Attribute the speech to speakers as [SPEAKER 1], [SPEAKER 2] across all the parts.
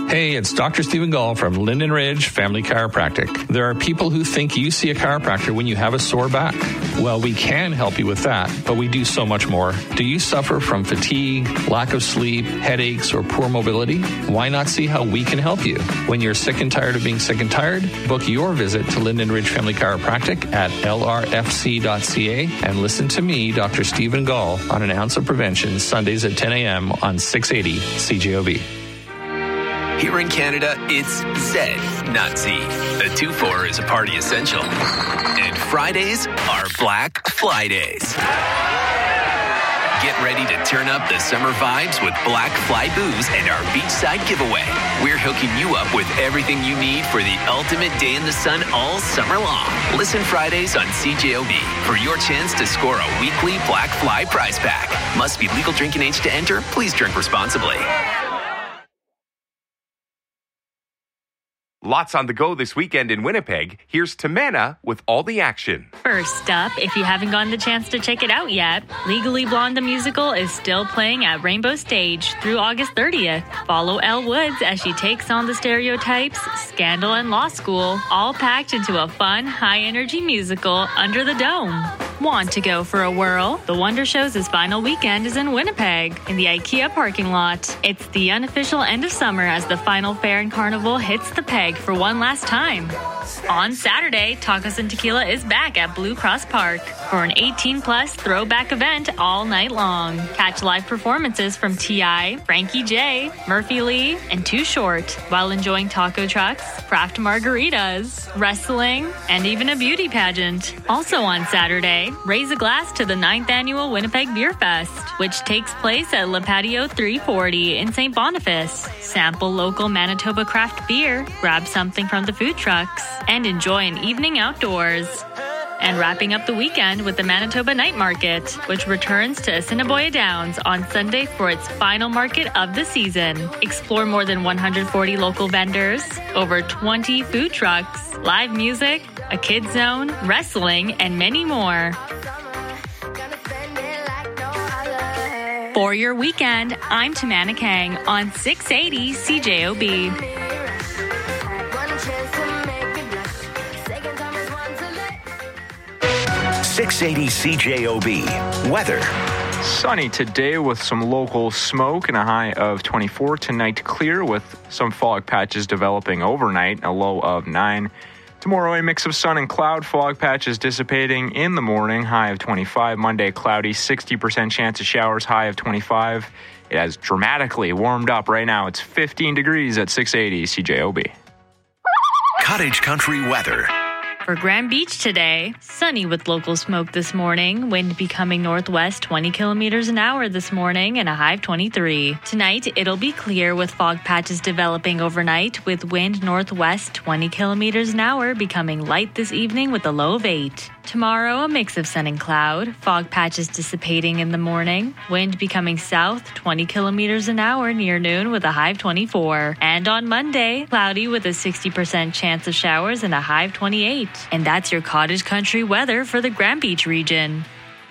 [SPEAKER 1] Hey, it's Dr. Stephen Gall from Linden Ridge Family Chiropractic. There are people who think you see a chiropractor when you have a sore back. Well, we can help you with that, but we do so much more. Do you suffer from fatigue, lack of sleep, headaches, or poor mobility? Why not see how we can help you? When you're sick and tired of being sick and tired, book your visit to Linden Ridge Family Chiropractic at lrfc.ca and listen to me, Dr. Stephen Gall, on An Ounce of Prevention, Sundays at 10 a.m. on 680 CJOB.
[SPEAKER 2] Here in Canada, it's Z, not Z. A 2-4 is a party essential. And Fridays are Black Fly Days. Get ready to turn up the summer vibes with Black Fly Booze and our beachside giveaway. We're hooking you up with everything you need for the ultimate day in the sun all summer long. Listen Fridays on CJOB for your chance to score a weekly Black Fly prize pack. Must be legal drinking age to enter. Please drink responsibly.
[SPEAKER 3] Lots on the go this weekend in Winnipeg. Here's Tamana with all the action.
[SPEAKER 4] First up, if you haven't gotten the chance to check it out yet, Legally Blonde the musical is still playing at Rainbow Stage through August 30th. Follow Elle Woods as she takes on the stereotypes, scandal, and law school, all packed into a fun, high-energy musical under the dome. Want to go for a whirl? The Wonder Show's final weekend is in Winnipeg, in the IKEA parking lot. It's the unofficial end of summer as the final fair and carnival hits the peg for one last time. On Saturday, Tacos and Tequila is back at Blue Cross Park for an 18-plus throwback event all night long. Catch live performances from T.I., Frankie J, Murphy Lee, and Too Short, while enjoying taco trucks, craft margaritas, wrestling, and even a beauty pageant. Also on Saturday, raise a glass to the 9th Annual Winnipeg Beer Fest, which takes place at Le Patio 340 in St. Boniface. Sample local Manitoba craft beer, grab something from the food trucks, and enjoy an evening outdoors. And wrapping up the weekend with the Manitoba Night Market, which returns to Assiniboia Downs on Sunday for its final market of the season. Explore more than 140 local vendors, over 20 food trucks, live music, a kids zone, wrestling, and many more. For your weekend, I'm Tamana Kang on 680 CJOB.
[SPEAKER 5] 680 CJOB. Weather.
[SPEAKER 6] Sunny today with some local smoke and a high of 24. Tonight clear with some fog patches developing overnight, a low of 9. Tomorrow a mix of sun and cloud, fog patches dissipating in the morning, high of 25. Monday cloudy, 60% chance of showers, high of 25. It has dramatically warmed up right now. It's 15 degrees at 680 CJOB.
[SPEAKER 5] Cottage Country weather.
[SPEAKER 4] For Grand Beach today, sunny with local smoke this morning, wind becoming northwest 20 kilometers an hour this morning and a high of 23. Tonight, it'll be clear with fog patches developing overnight with wind northwest 20 kilometers an hour becoming light this evening with a low of 8. Tomorrow, a mix of sun and cloud, fog patches dissipating in the morning, wind becoming south 20 kilometers an hour near noon with a high of 24. And on Monday, cloudy with a 60% chance of showers and a high of 28. And that's your cottage country weather for the Grand Beach region.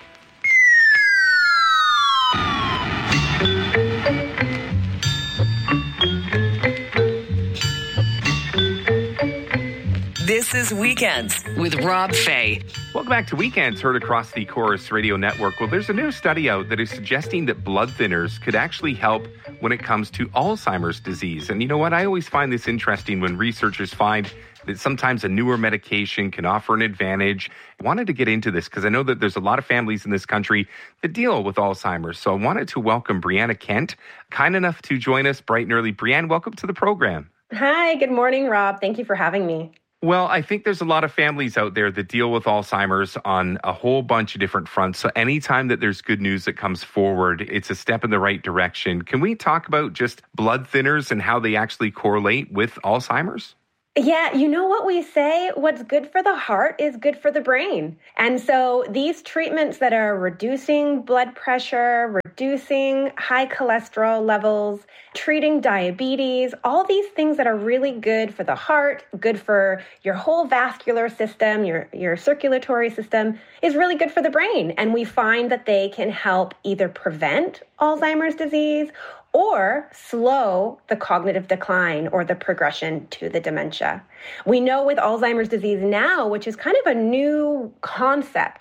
[SPEAKER 7] This is Weekends with Rob Fay.
[SPEAKER 3] Welcome back to Weekends, heard across the Chorus Radio Network. Well, there's a new study out that is suggesting that blood thinners could actually help when it comes to Alzheimer's disease. And you know what? I always find this interesting when researchers find that sometimes a newer medication can offer an advantage. I wanted to get into this because I know that there's a lot of families in this country that deal with Alzheimer's. So I wanted to welcome Brianna Kent, kind enough to join us bright and early. Brianna, welcome to the program.
[SPEAKER 8] Hi, good morning, Rob. Thank you for having me.
[SPEAKER 3] Well, I think there's a lot of families out there that deal with Alzheimer's on a whole bunch of different fronts. So anytime that there's good news that comes forward, it's a step in the right direction. Can we talk about just blood thinners and how they actually correlate with Alzheimer's?
[SPEAKER 8] Yeah, you know what we say? What's good for the heart is good for the brain. And so these treatments that are reducing blood pressure, reducing high cholesterol levels, treating diabetes, all these things that are really good for the heart, good for your whole vascular system, your circulatory system, is really good for the brain. And we find that they can help either prevent Alzheimer's disease or slow the cognitive decline or the progression to the dementia. We know with Alzheimer's disease now, which is kind of a new concept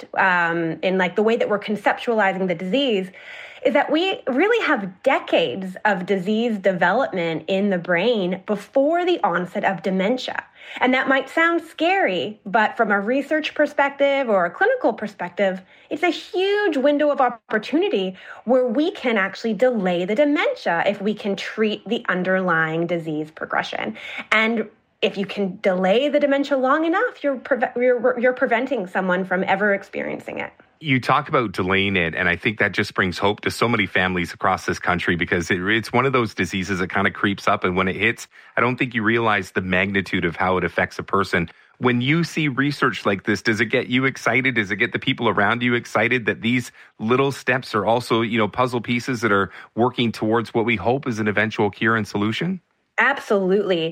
[SPEAKER 8] in like the way that we're conceptualizing the disease, is that we really have decades of disease development in the brain before the onset of dementia. And that might sound scary, but from a research perspective or a clinical perspective, it's a huge window of opportunity where we can actually delay the dementia if we can treat the underlying disease progression. And if you can delay the dementia long enough, you're preventing someone from ever experiencing it.
[SPEAKER 3] You talk about delaying it, and I think that just brings hope to so many families across this country because it's one of those diseases that kind of creeps up, and when it hits, I don't think you realize the magnitude of how it affects a person. When you see research like this, does it get you excited? Does it get the people around you excited that these little steps are also, puzzle pieces that are working towards what we hope is an eventual cure and solution?
[SPEAKER 8] Absolutely.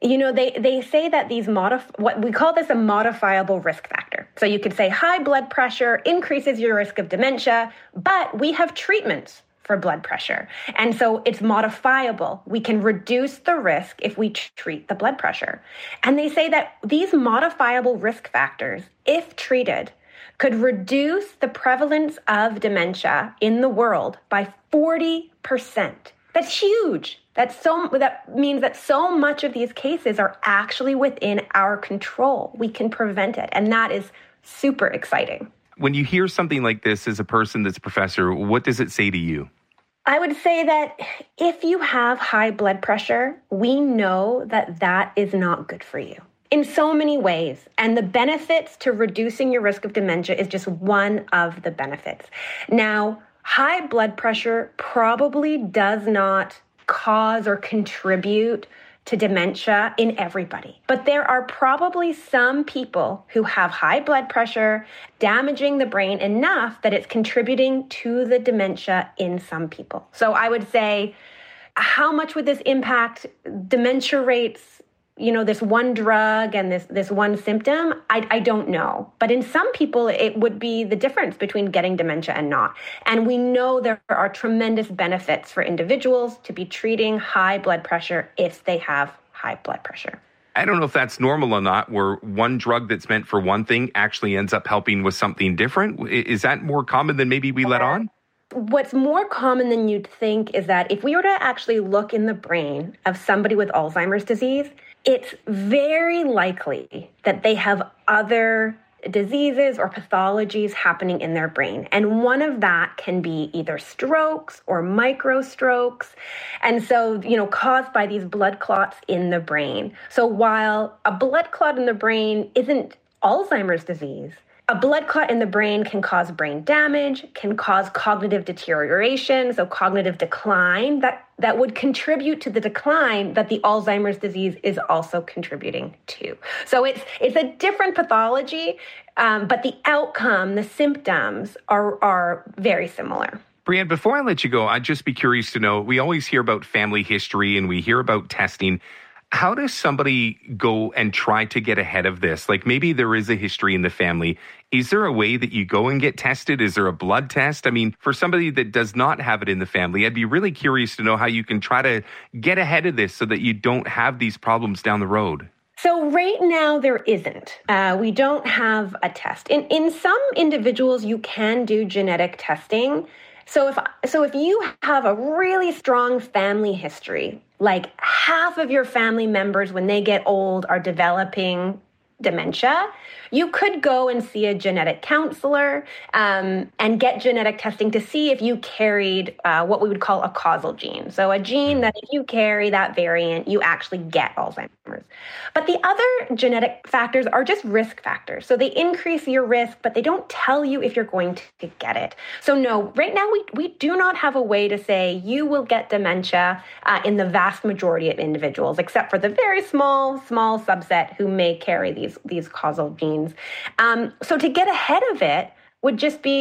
[SPEAKER 8] They say that what we call this a modifiable risk factor. So you could say high blood pressure increases your risk of dementia, but we have treatments for blood pressure. And so it's modifiable. We can reduce the risk if we treat the blood pressure. And they say that these modifiable risk factors, if treated, could reduce the prevalence of dementia in the world by 40%. That's huge. That means that so much of these cases are actually within our control. We can prevent it. And that is super exciting.
[SPEAKER 3] When you hear something like this as a person that's a professor, what does it say to you?
[SPEAKER 8] I would say that if you have high blood pressure, we know that that is not good for you in so many ways. And the benefits to reducing your risk of dementia is just one of the benefits. Now, high blood pressure probably does not cause or contribute to dementia in everybody. But there are probably some people who have high blood pressure damaging the brain enough that it's contributing to the dementia in some people. So I would say, how much would this impact dementia rates? This one drug and this one symptom, I don't know. But in some people, it would be the difference between getting dementia and not. And we know there are tremendous benefits for individuals to be treating high blood pressure if they have high blood pressure.
[SPEAKER 3] I don't know if that's normal or not, where one drug that's meant for one thing actually ends up helping with something different. Is that more common than maybe we let on?
[SPEAKER 8] What's more common than you'd think is that if we were to actually look in the brain of somebody with Alzheimer's disease, it's very likely that they have other diseases or pathologies happening in their brain. And one of that can be either strokes or microstrokes. And so, caused by these blood clots in the brain. So while a blood clot in the brain isn't Alzheimer's disease, a blood clot in the brain can cause brain damage, can cause cognitive deterioration, so cognitive decline, that would contribute to the decline that the Alzheimer's disease is also contributing to. So it's a different pathology, but the outcome, the symptoms are very similar.
[SPEAKER 3] Brianne, before I let you go, I'd just be curious to know, we always hear about family history and we hear about testing. How does somebody go and try to get ahead of this? Like maybe there is a history in the family. Is there a way that you go and get tested? Is there a blood test? I mean, for somebody that does not have it in the family, I'd be really curious to know how you can try to get ahead of this so that you don't have these problems down the road.
[SPEAKER 8] So right now there isn't. We don't have a test. In some individuals, you can do genetic testing. So if you have a really strong family history, like half of your family members when they get old are developing dementia, you could go and see a genetic counselor and get genetic testing to see if you carried what we would call a causal gene. So a gene that if you carry that variant, you actually get Alzheimer's. But the other genetic factors are just risk factors. So they increase your risk, but they don't tell you if you're going to get it. So no, right now we do not have a way to say you will get dementia in the vast majority of individuals, except for the very small subset who may carry these causal genes. So to get ahead of it would just be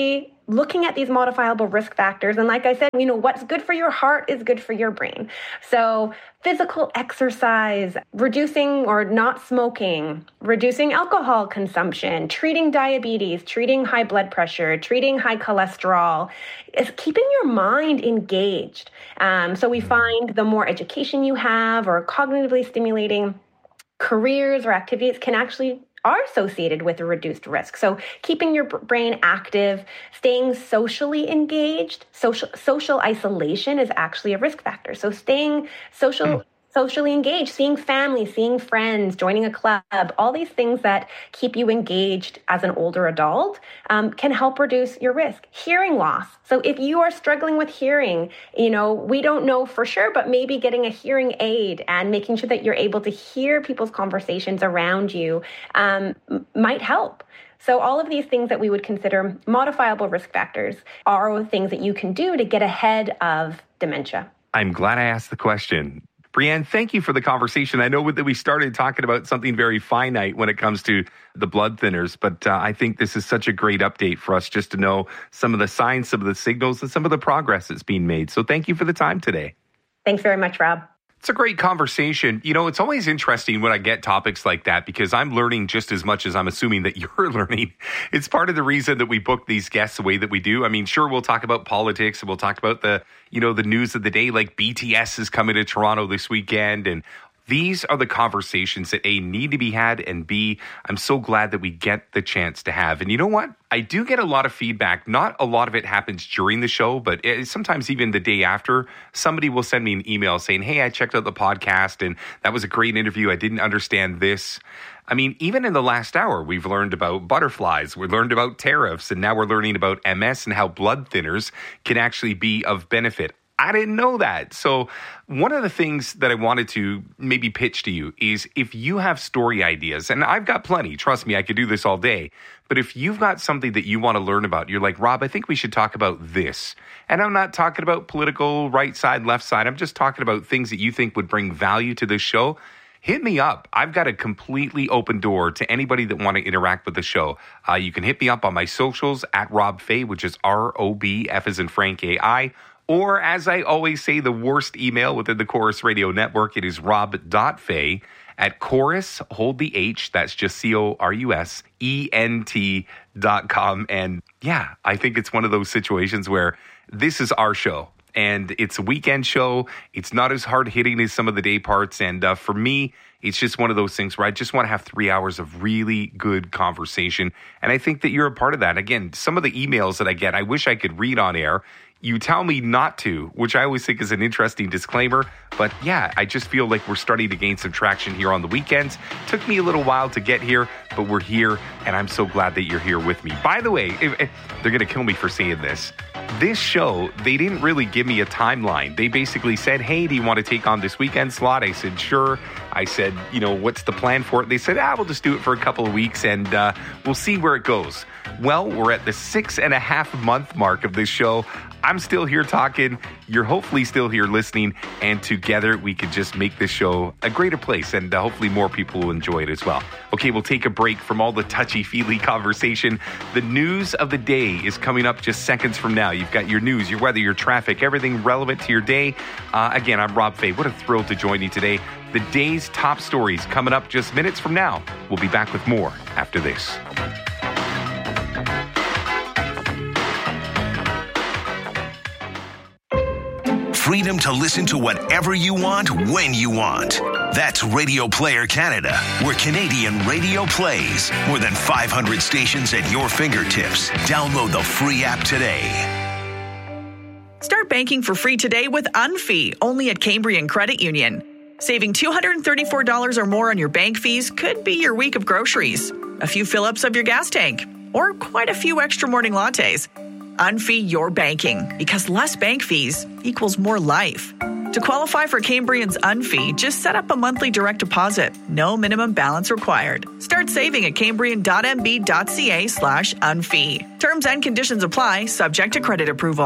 [SPEAKER 8] looking at these modifiable risk factors. And like I said, what's good for your heart is good for your brain. So physical exercise, reducing or not smoking, reducing alcohol consumption, treating diabetes, treating high blood pressure, treating high cholesterol, is keeping your mind engaged. So we find the more education you have or cognitively stimulating careers or activities are associated with a reduced risk. So keeping your brain active, staying socially engaged, social isolation is actually a risk factor. So staying socially engaged, seeing family, seeing friends, joining a club, all these things that keep you engaged as an older adult can help reduce your risk. Hearing loss. So if you are struggling with hearing, we don't know for sure, but maybe getting a hearing aid and making sure that you're able to hear people's conversations around you might help. So all of these things that we would consider modifiable risk factors are things that you can do to get ahead of dementia.
[SPEAKER 3] I'm glad I asked the question. Brianne, thank you for the conversation. I know that we started talking about something very finite when it comes to the blood thinners, but I think this is such a great update for us just to know some of the signs, some of the signals, and some of the progress that's being made. So thank you for the time today.
[SPEAKER 8] Thanks very much, Rob.
[SPEAKER 3] It's a great conversation. It's always interesting when I get topics like that because I'm learning just as much as I'm assuming that you're learning. It's part of the reason that we book these guests the way that we do. I mean, sure, we'll talk about politics and we'll talk about the news of the day, like BTS is coming to Toronto this weekend. And these are the conversations that A, need to be had, and B, I'm so glad that we get the chance to have. And you know what? I do get a lot of feedback. Not a lot of it happens during the show, but sometimes even the day after, somebody will send me an email saying, hey, I checked out the podcast and that was a great interview. I didn't understand this. I mean, even in the last hour, we've learned about butterflies, we learned about tariffs, and now we're learning about MS and how blood thinners can actually be of benefit. I didn't know that. So one of the things that I wanted to maybe pitch to you is if you have story ideas, and I've got plenty, trust me, I could do this all day. But if you've got something that you want to learn about, you're like, Rob, I think we should talk about this. And I'm not talking about political right side, left side. I'm just talking about things that you think would bring value to this show. Hit me up. I've got a completely open door to anybody that want to interact with the show. You can hit me up on my socials at Rob Fay, which is ROB, F as in Frank, AI. Or, as I always say, the worst email within the Chorus Radio Network, it is rob.fay at Chorus, hold the H, that's just CORUSENT.com. And yeah, I think it's one of those situations where this is our show. And it's a weekend show. It's not as hard-hitting as some of the day parts. And for me, it's just one of those things where I just want to have 3 hours of really good conversation. And I think that you're a part of that. Again, some of the emails that I get, I wish I could read on air. You tell me not to, which I always think is an interesting disclaimer. But yeah, I just feel like we're starting to gain some traction here on the weekends. Took me a little while to get here, but we're here, and I'm so glad that you're here with me. By the way, they're going to kill me for saying this. This show, they didn't really give me a timeline. They basically said, hey, do you want to take on this weekend slot? I said, sure. I said, what's the plan for it? They said, we'll just do it for a couple of weeks, and we'll see where it goes. Well, we're at the 6.5 month mark of this show. I'm still here talking. You're hopefully still here listening. And together we could just make this show a greater place. And hopefully more people will enjoy it as well. Okay, we'll take a break from all the touchy-feely conversation. The news of the day is coming up just seconds from now. You've got your news, your weather, your traffic, everything relevant to your day. Again, I'm Rob Fay. What a thrill to join you today. The day's top stories coming up just minutes from now. We'll be back with more after this.
[SPEAKER 5] Freedom to listen to whatever you want, when you want. That's Radio Player Canada, where Canadian radio plays. More than 500 stations at your fingertips. Download the free app today.
[SPEAKER 9] Start banking for free today with Unfee, only at Cambrian Credit Union. Saving $234 or more on your bank fees could be your week of groceries, a few fill-ups of your gas tank, or quite a few extra morning lattes. Unfee your banking, because less bank fees equals more life. To qualify for Cambrian's Unfee, just set up a monthly direct deposit. No minimum balance required. Start saving at cambrian.mb.ca/unfee. Terms and conditions apply, subject to credit approval.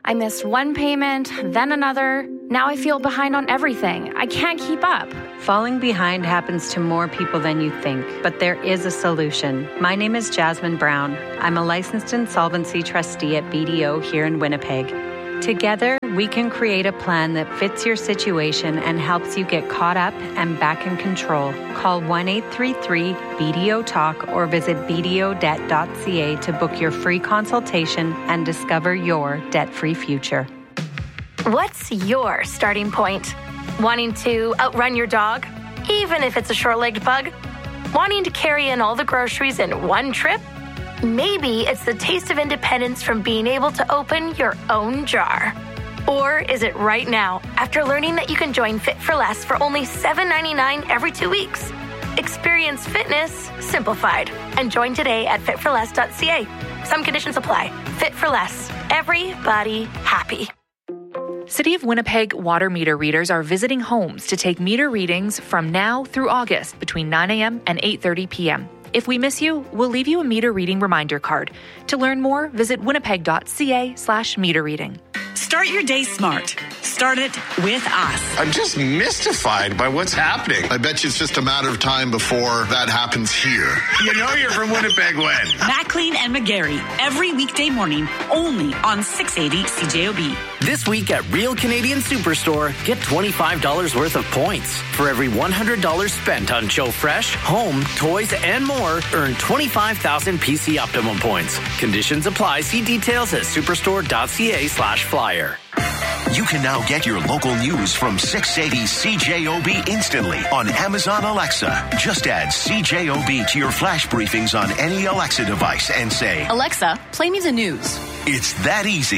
[SPEAKER 10] I missed one payment, then another. Now I feel behind on everything. I can't keep up.
[SPEAKER 11] Falling behind happens to more people than you think, but there is a solution. My name is Jasmine Brown. I'm a licensed insolvency trustee at BDO here in Winnipeg. Together, we can create a plan that fits your situation and helps you get caught up and back in control. Call 1-833-BDO-TALK or visit bdodebt.ca to book your free consultation and discover your debt-free future.
[SPEAKER 12] What's your starting point? Wanting to outrun your dog, even if it's a short-legged pug? Wanting to carry in all the groceries in one trip? Maybe it's the taste of independence from being able to open your own jar. Or is it right now, after learning that you can join Fit for Less for only $7.99 every 2 weeks? Experience fitness simplified and join today at fitforless.ca. Some conditions apply. Fit for Less. Everybody happy.
[SPEAKER 13] City of Winnipeg water meter readers are visiting homes to take meter readings from now through August between 9 a.m. and 8:30 p.m. If we miss you, we'll leave you a meter reading reminder card. To learn more, visit winnipeg.ca/meter reading.
[SPEAKER 14] Start your day smart. Start it with us.
[SPEAKER 15] I'm just mystified by what's happening. I bet you it's just a matter of time before that happens here.
[SPEAKER 16] You know you're from Winnipeg when?
[SPEAKER 14] Maclean and McGarry, every weekday morning, only on 680 CJOB.
[SPEAKER 17] This week at Real Canadian Superstore, get $25 worth of points. For every $100 spent on Joe Fresh, home, toys, and more, earn 25,000 PC Optimum points. Conditions apply. See details at superstore.ca/flyer.
[SPEAKER 5] You can now get your local news from 680 CJOB instantly on Amazon Alexa. Just add CJOB to your flash briefings on any Alexa device and say,
[SPEAKER 18] Alexa, play me the news.
[SPEAKER 5] It's that easy.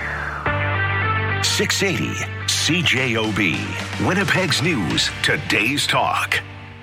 [SPEAKER 5] 680 CJOB. Winnipeg's News. Today's Talk.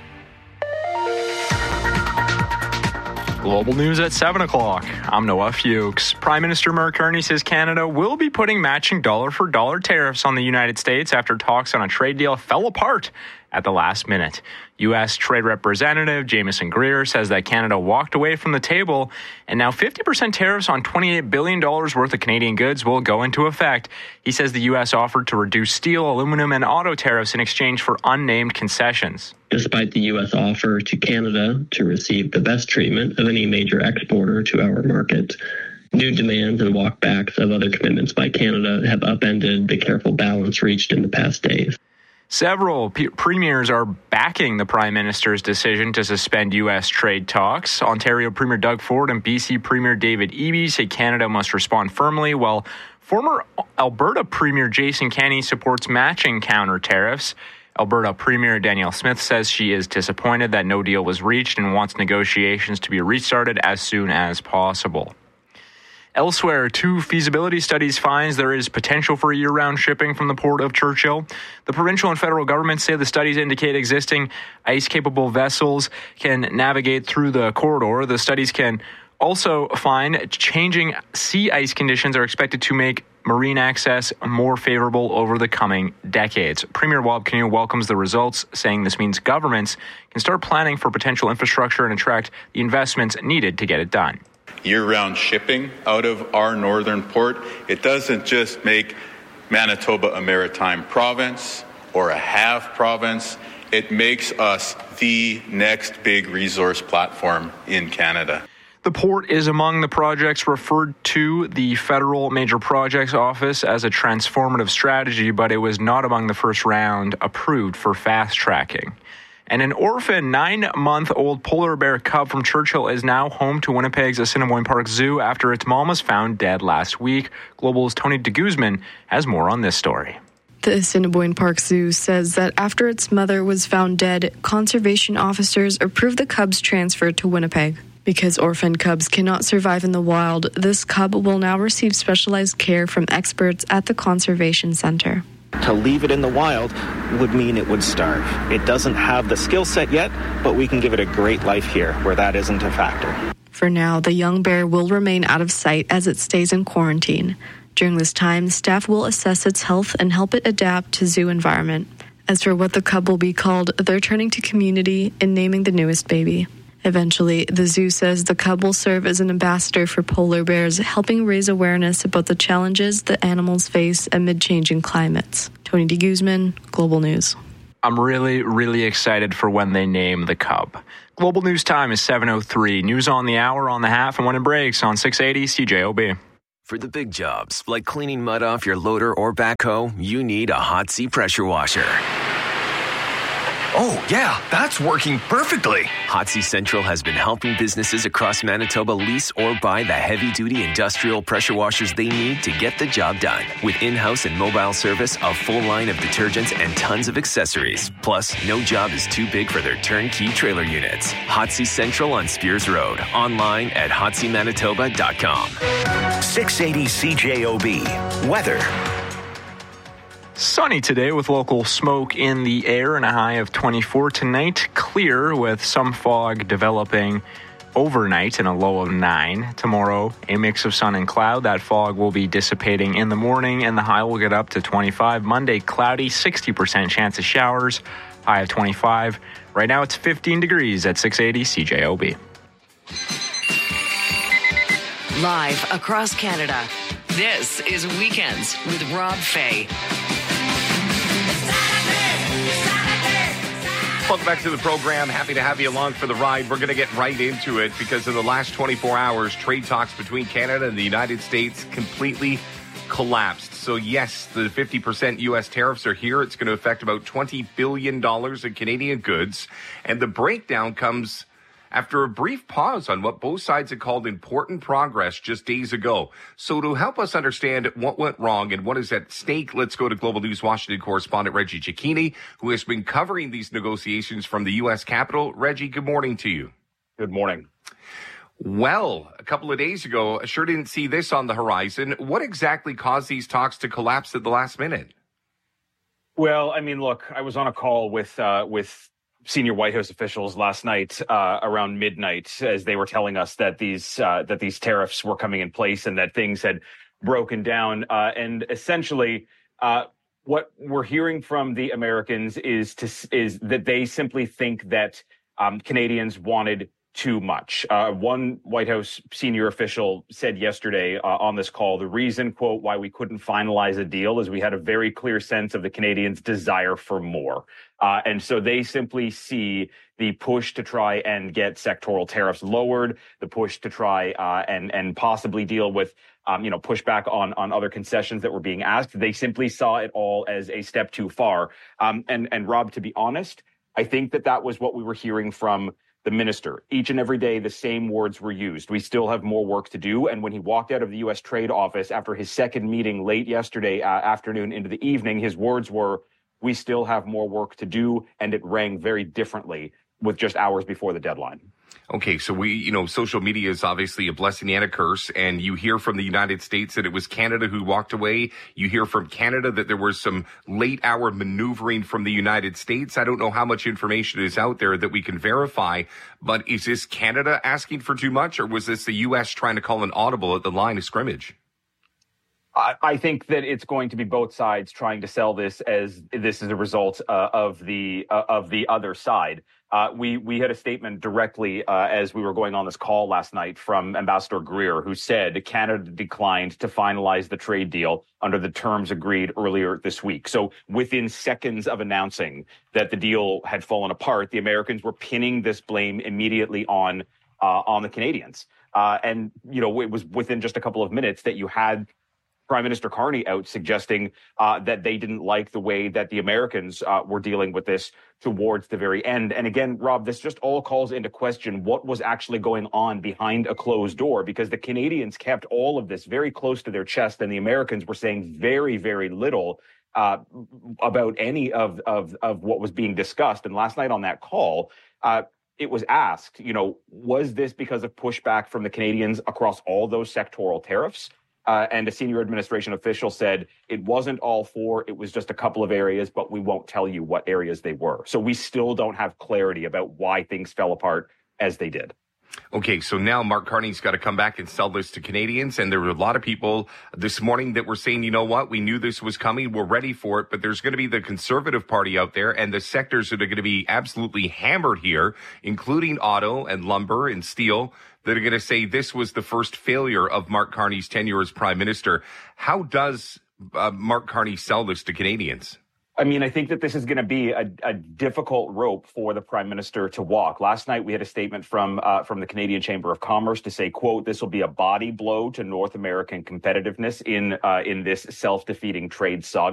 [SPEAKER 6] Global news at 7 o'clock. I'm Noah Fuchs. Prime Minister Mark Carney says Canada will be putting matching dollar-for-dollar tariffs on the United States after talks on a trade deal fell apart at the last minute. U.S. Trade Representative Jameson Greer says that Canada walked away from the table, and now 50% tariffs on $28 billion worth of Canadian goods will go into effect. He says the U.S. offered to reduce steel, aluminum, and auto tariffs in exchange for unnamed concessions.
[SPEAKER 19] Despite the U.S. offer to Canada to receive the best treatment of any major exporter to our market, new demands and walkbacks of other commitments by Canada have upended the careful balance reached in the past days.
[SPEAKER 6] Several premiers are backing the Prime Minister's decision to suspend U.S. trade talks. Ontario Premier Doug Ford and B.C. Premier David Eby say Canada must respond firmly, while former Alberta Premier Jason Kenney supports matching counter tariffs. Alberta Premier Danielle Smith says she is disappointed that no deal was reached and wants negotiations to be restarted as soon as possible. Elsewhere, 2 feasibility studies finds there is potential for year-round shipping from the Port of Churchill. The provincial and federal governments say the studies indicate existing ice-capable vessels can navigate through the corridor. The studies can also find changing sea ice conditions are expected to make marine access more favorable over the coming decades. Premier Wab Kinew welcomes the results, saying this means governments can start planning for potential infrastructure and attract the investments needed to get it done.
[SPEAKER 20] Year-round shipping out of our northern port, it doesn't just make Manitoba a maritime province or a half province. It makes us the next big resource platform in Canada.
[SPEAKER 6] The port is among the projects referred to the Federal Major Projects Office as a transformative strategy, but it was not among the first round approved for fast-tracking. And an orphan 9-month-old polar bear cub from Churchill is now home to Winnipeg's Assiniboine Park Zoo after its mom was found dead last week. Global's Tony de Guzman has more on this story.
[SPEAKER 21] The Assiniboine Park Zoo says that after its mother was found dead, conservation officers approved the cub's transfer to Winnipeg. Because orphan cubs cannot survive in the wild, this cub will now receive specialized care from experts at the Conservation Center.
[SPEAKER 22] To leave it in the wild would mean it would starve. It doesn't have the skill set yet, but we can give it a great life here where that isn't a factor.
[SPEAKER 21] For now, the young bear will remain out of sight as it stays in quarantine. During this time, staff will assess its health and help it adapt to zoo environment. As for what the cub will be called, they're turning to community in naming the newest baby. Eventually, the zoo says the cub will serve as an ambassador for polar bears, helping raise awareness about the challenges that animals face amid changing climates. Tony de Guzman, Global News.
[SPEAKER 6] I'm really, really excited for when they name the cub. Global News time is 7:03. News on the hour, on the half, and when it breaks on 680 CJOB.
[SPEAKER 1] For the big jobs, like cleaning mud off your loader or backhoe, you need a Hot Sea pressure washer.
[SPEAKER 2] Oh, yeah, that's working perfectly.
[SPEAKER 1] Hot Sea Central has been helping businesses across Manitoba lease or buy the heavy-duty industrial pressure washers they need to get the job done. With in-house and mobile service, a full line of detergents, and tons of accessories. Plus, no job is too big for their turnkey trailer units. Hot Sea Central on Spears Road. Online at hotseamanitoba.com.
[SPEAKER 5] 680 CJOB. Weather.
[SPEAKER 6] Sunny today with local smoke in the air and a high of 24. Tonight, clear with some fog developing overnight and a low of 9. Tomorrow, a mix of sun and cloud. That fog will be dissipating in the morning and the high will get up to 25. Monday, cloudy, 60% chance of showers, high of 25. Right now, it's 15 degrees at 680 CJOB.
[SPEAKER 7] Live across Canada, this is Weekends with Rob Fay.
[SPEAKER 3] Welcome back to the program. Happy to have you along for the ride. We're going to get right into it because in the last 24 hours, trade talks between Canada and the United States completely collapsed. So yes, the 50% U.S. tariffs are here. It's going to affect about $20 billion in Canadian goods. And the breakdown comes after a brief pause on what both sides had called important progress just days ago. So to help us understand what went wrong and what is at stake, let's go to Global News Washington correspondent Reggie Cecchini, who has been covering these negotiations from the U.S. Capitol. Reggie, good morning to you.
[SPEAKER 23] Good morning.
[SPEAKER 3] Well, a couple of days ago, I sure didn't see this on the horizon. What exactly caused these talks to collapse at the last minute?
[SPEAKER 23] Well, I mean, look, I was on a call with senior White House officials last night around midnight as they were telling us that these tariffs were coming in place and that things had broken down. And essentially, what we're hearing from the Americans is that they simply think that Canadians wanted too much. One White House senior official said yesterday on this call, the reason, quote, why we couldn't finalize a deal is we had a very clear sense of the Canadians' desire for more. And so they simply see the push to try and get sectoral tariffs lowered, the push to try and possibly deal with pushback on other concessions that were being asked. They simply saw it all as a step too far. And Rob, to be honest, I think that was what we were hearing from the minister. Each and every day, the same words were used. We still have more work to do. And when he walked out of the U.S. Trade Office after his second meeting late yesterday afternoon into the evening, his words were, we still have more work to do. And it rang very differently with just hours before the deadline.
[SPEAKER 3] Okay, so social media is obviously a blessing and a curse, and you hear from the United States that it was Canada who walked away. You hear from Canada that there was some late-hour maneuvering from the United States. I don't know how much information is out there that we can verify, but is this Canada asking for too much, or was this the U.S. trying to call an audible at the line of scrimmage?
[SPEAKER 23] I think that it's going to be both sides trying to sell this as this is a result of the other side. We had a statement directly as we were going on this call last night from Ambassador Greer, who said Canada declined to finalize the trade deal under the terms agreed earlier this week. So within seconds of announcing that the deal had fallen apart, the Americans were pinning this blame immediately on the Canadians. And it was within just a couple of minutes that you had Prime Minister Carney out suggesting that they didn't like the way that the Americans were dealing with this towards the very end. And again, Rob, this just all calls into question what was actually going on behind a closed door, because the Canadians kept all of this very close to their chest and the Americans were saying very, very little about any of what was being discussed. And last night on that call, it was asked, was this because of pushback from the Canadians across all those sectoral tariffs? And a senior administration official said it wasn't all four, it was just a couple of areas, but we won't tell you what areas they were. So we still don't have clarity about why things fell apart as they did.
[SPEAKER 3] Okay, so now Mark Carney's got to come back and sell this to Canadians. And there were a lot of people this morning that were saying, you know what, we knew this was coming. We're ready for it. But there's going to be the Conservative Party out there and the sectors that are going to be absolutely hammered here, including auto and lumber and steel, that are going to say this was the first failure of Mark Carney's tenure as Prime Minister. How does Mark Carney sell this to Canadians?
[SPEAKER 23] I mean, I think that this is going to be a difficult rope for the Prime Minister to walk. Last night, we had a statement from the Canadian Chamber of Commerce to say, quote, this will be a body blow to North American competitiveness in this self-defeating trade saga.